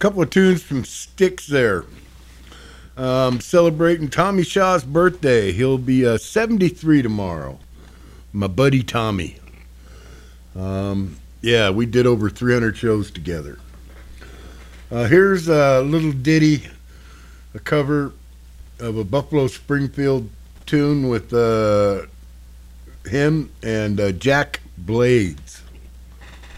couple of tunes from Styx there. Celebrating Tommy Shaw's birthday. He'll be 73 tomorrow. My buddy Tommy. Yeah, we did over 300 shows together. Here's a little ditty, a cover of a Buffalo Springfield tune with him and Jack Blades.